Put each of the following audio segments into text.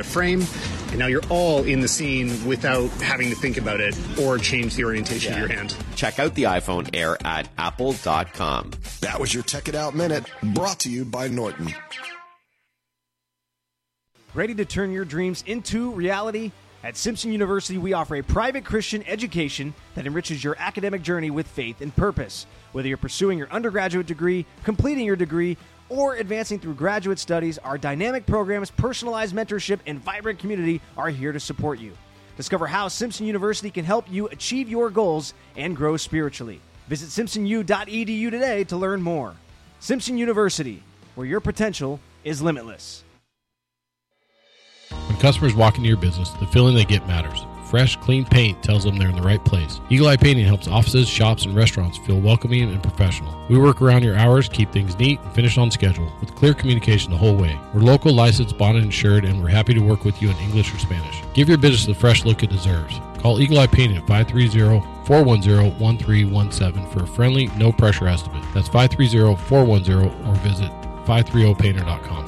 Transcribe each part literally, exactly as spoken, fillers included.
a frame, and now you're all in the scene without having to think about it or change the orientation Yeah. of your hand. Check out the iPhone Air at apple dot com. That was your Tech It Out Minute, brought to you by Norton. Ready to turn your dreams into reality? At Simpson University, we offer a private Christian education that enriches your academic journey with faith and purpose. Whether you're pursuing your undergraduate degree, completing your degree, or advancing through graduate studies, our dynamic programs, personalized mentorship, and vibrant community are here to support you. Discover how Simpson University can help you achieve your goals and grow spiritually. Visit simpson u dot e d u today to learn more. Simpson University, where your potential is limitless. When customers walk into your business, the feeling they get matters. Fresh, clean paint tells them they're in the right place. Eagle Eye Painting helps offices, shops, and restaurants feel welcoming and professional. We work around your hours, keep things neat, and finish on schedule with clear communication the whole way. We're local, licensed, bonded, insured, and we're happy to work with you in English or Spanish. Give your business the fresh look it deserves. Call Eagle Eye Painting at five three zero, four one zero, one three one seven for a friendly, no-pressure estimate. That's five three zero, four one zero or visit five three zero painter dot com.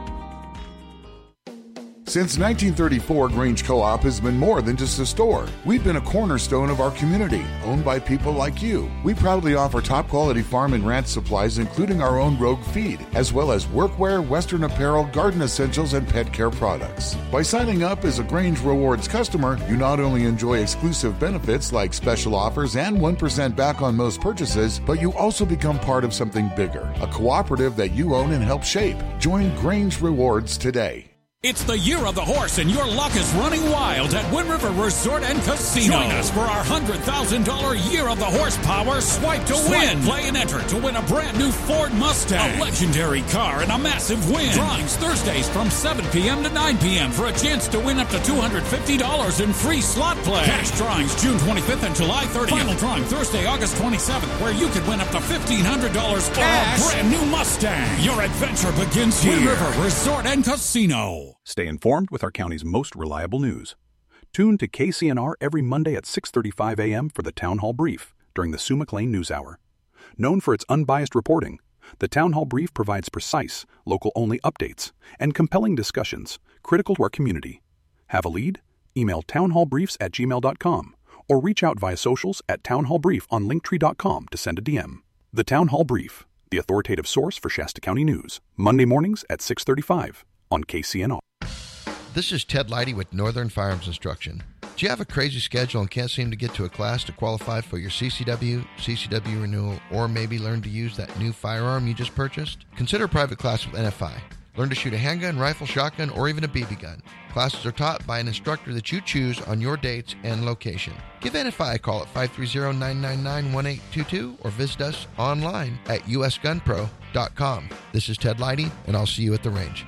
Since nineteen thirty-four, Grange Co-op has been more than just a store. We've been a cornerstone of our community, owned by people like you. We proudly offer top-quality farm and ranch supplies, including our own Rogue feed, as well as workwear, Western apparel, garden essentials, and pet care products. By signing up as a Grange Rewards customer, you not only enjoy exclusive benefits like special offers and one percent back on most purchases, but you also become part of something bigger, a cooperative that you own and help shape. Join Grange Rewards today. It's the year of the horse, and your luck is running wild at Wind River Resort and Casino. Join us for our one hundred thousand dollars Year of the Horsepower Swipe to Swipe, Win. Play and enter to win a brand new Ford Mustang, a legendary car, and a massive win. Drawings Thursdays from seven p.m. to nine p.m. for a chance to win up to two hundred fifty dollars in free slot play. Cash drawings June twenty-fifth and July thirtieth. Final drawing Thursday, August twenty-seventh, where you could win up to fifteen hundred dollars cash or a brand new Mustang. Your adventure begins here. Wind River Resort and Casino. Stay informed with our county's most reliable news. Tune to K C N R every Monday at six thirty-five a.m. for the Town Hall Brief during the Sue McLean News Hour. Known for its unbiased reporting, the Town Hall Brief provides precise, local-only updates and compelling discussions critical to our community. Have a lead? Email townhallbriefs at gmail dot com or reach out via socials at townhallbrief on linktree dot com to send a D M. The Town Hall Brief, the authoritative source for Shasta County news, Monday mornings at six thirty-five on K C N R. This is Ted Leidy with Northern Firearms Instruction. Do you have a crazy schedule and can't seem to get to a class to qualify for your C C W, C C W renewal, or maybe learn to use that new firearm you just purchased? Consider a private class with N F I. Learn to shoot a handgun, rifle, shotgun, or even a B B gun. Classes are taught by an instructor that you choose on your dates and location. Give N F I a call at five three zero, nine nine nine, one eight two two or visit us online at u s gun pro dot com. This is Ted Leidy, and I'll see you at the range.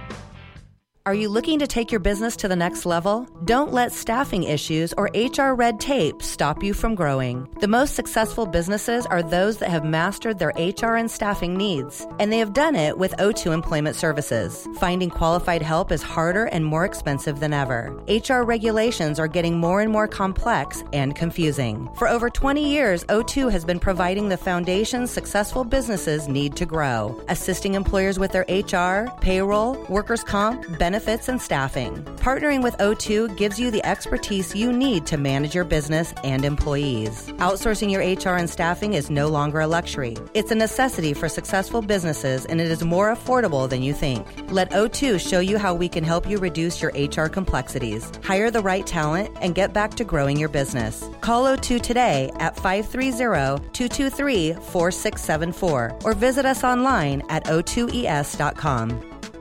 Are you looking to take your business to the next level? Don't let staffing issues or H R red tape stop you from growing. The most successful businesses are those that have mastered their H R and staffing needs, and they have done it with O two Employment Services. Finding qualified help is harder and more expensive than ever. H R regulations are getting more and more complex and confusing. For over twenty years, O two has been providing the foundation successful businesses need to grow, assisting employers with their H R, payroll, workers' comp, benefits, benefits, and staffing. Partnering with O two gives you the expertise you need to manage your business and employees. Outsourcing your H R and staffing is no longer a luxury. It's a necessity for successful businesses, and it is more affordable than you think. Let O two show you how we can help you reduce your H R complexities, hire the right talent, and get back to growing your business. Call O two today at five three zero, two two three, four six seven four or visit us online at o two e s dot com.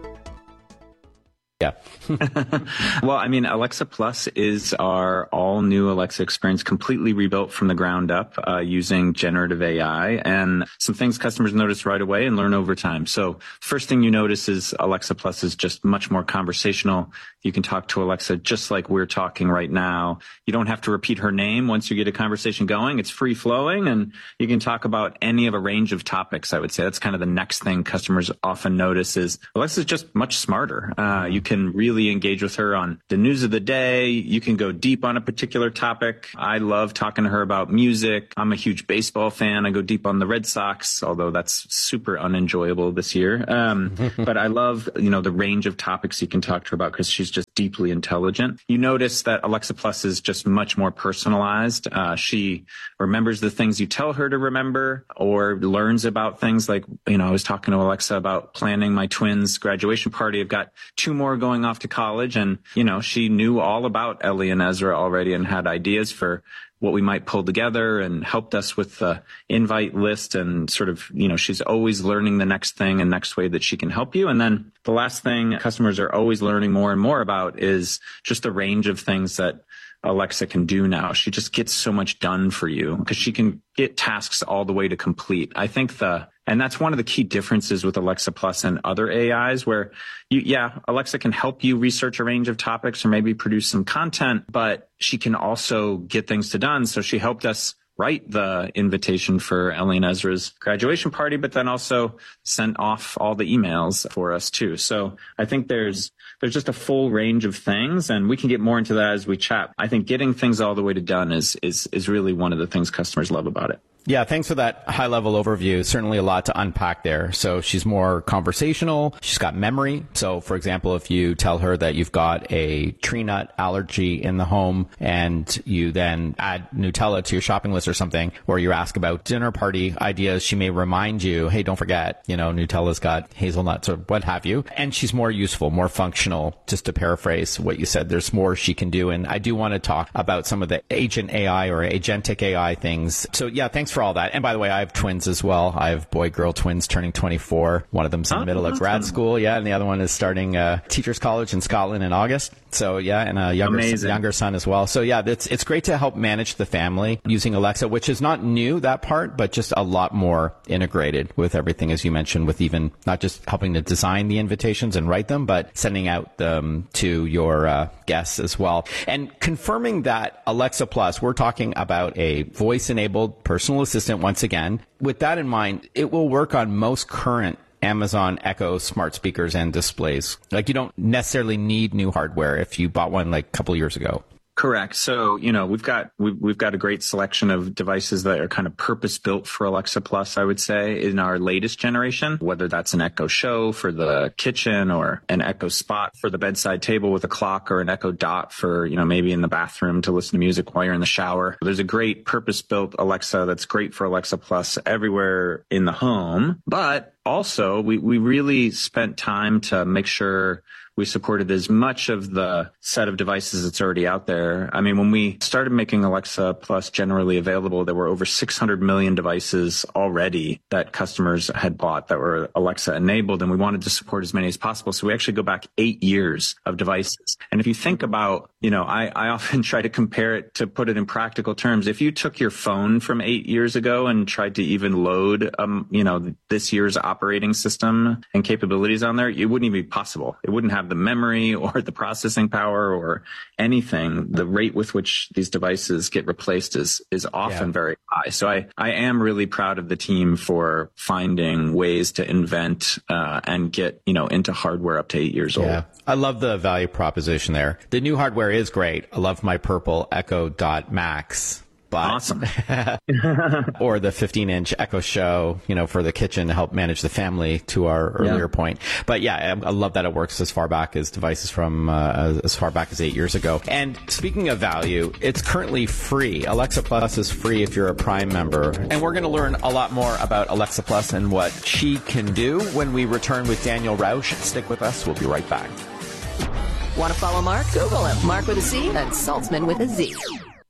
Yeah. Well, I mean, Alexa Plus is our all-new Alexa experience, completely rebuilt from the ground up uh, using generative A I, and some things customers notice right away and learn over time. So first thing you notice is Alexa Plus is just much more conversational. You can talk to Alexa just like we're talking right now. You don't have to repeat her name once you get a conversation going. It's free-flowing, and you can talk about any of a range of topics, I would say. That's kind of the next thing customers often notice is Alexa's just much smarter. Uh, you can really engage with her on the news of the day. You can go deep on a particular topic. I love talking to her about music. I'm a huge baseball fan. I go deep on the Red Sox, although that's super unenjoyable this year. Um, but I love, you know, the range of topics you can talk to her about because she's just deeply intelligent. You notice that Alexa Plus is just much more personalized. Uh, she remembers the things you tell her to remember or learns about things like, you know, I was talking to Alexa about planning my twins' graduation party. I've got two more going off to college, and, you know, she knew all about Ellie and Ezra already and had ideas for what we might pull together and helped us with the invite list and sort of, you know, she's always learning the next thing and next way that she can help you. And then the last thing customers are always learning more and more about is just the range of things that Alexa can do now. She just gets so much done for you because she can get tasks all the way to complete. I think the, and that's one of the key differences with Alexa Plus and other A Is where you, yeah, Alexa can help you research a range of topics or maybe produce some content, but she can also get things to done. So she helped us write the invitation for Ellie and Ezra's graduation party, but then also sent off all the emails for us too. So I think there's there's just a full range of things, and we can get more into that as we chat. I think getting things all the way to done is is is really one of the things customers love about it. Yeah, thanks for that high-level overview. Certainly a lot to unpack there. So she's more conversational. She's got memory. So, for example, if you tell her that you've got a tree nut allergy in the home and you then add Nutella to your shopping list or something, or you ask about dinner party ideas, she may remind you, hey, don't forget, you know, Nutella's got hazelnuts or what have you. And she's more useful, more functional. Just to paraphrase what you said, there's more she can do. And I do want to talk about some of the agent A I or agentic A I things. So, yeah, thanks for all that. And by the way, I have twins as well. I have boy-girl twins turning twenty-four. One of them's in the middle of grad school, yeah, and the other one is starting uh, teachers college in Scotland in August. So, yeah, and a younger younger son as well. So, yeah, it's it's great to help manage the family using Alexa, which is not new, that part, but just a lot more integrated with everything, as you mentioned, with even not just helping to design the invitations and write them, but sending out them to your uh, guests as well. And confirming that Alexa Plus, we're talking about a voice-enabled personal assistant once again. With that in mind, it will work on most current Amazon Echo smart speakers and displays. Like, you don't necessarily need new hardware if you bought one like a couple years ago. Correct. So, you know, we've got we've, we've got a great selection of devices that are kind of purpose built for Alexa Plus, I would say, in our latest generation, whether that's an Echo Show for the kitchen or an Echo Spot for the bedside table with a clock or an Echo Dot for, you know, maybe in the bathroom to listen to music while you're in the shower. There's a great purpose built Alexa that's great for Alexa Plus everywhere in the home. But also, we, we really spent time to make sure we supported as much of the set of devices that's already out there. I mean, when we started making Alexa Plus generally available, there were over six hundred million devices already that customers had bought that were Alexa enabled, and we wanted to support as many as possible. So we actually go back eight years of devices. And if you think about, you know, I, I often try to compare it to put it in practical terms. If you took your phone from eight years ago and tried to even load, um, you know, this year's operating system and capabilities on there, it wouldn't even be possible. It wouldn't have the memory or the processing power or anything. The rate with which these devices get replaced is is often yeah. very high. So I, I am really proud of the team for finding ways to invent uh, and get, you know, into hardware up to eight years yeah. old. I love the value proposition there. The new hardware is great. I love my purple Echo Dot Max. But, awesome. Or the fifteen inch Echo Show, you know, for the kitchen to help manage the family, to our earlier yeah. point. But yeah, I, I love that it works as far back as devices from uh, as far back as eight years ago. And speaking of value, it's currently free. Alexa Plus is free if you're a Prime member. And we're going to learn a lot more about Alexa Plus and what she can do when we return with Daniel Rausch. Stick with us. We'll be right back. Want to follow Mark? Google him. Mark with a C and Saltzman with a Z.